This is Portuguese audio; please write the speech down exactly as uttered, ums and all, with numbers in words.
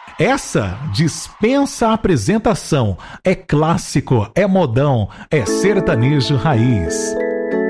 Essa dispensa apresentação. É clássico, é modão, é sertanejo raiz.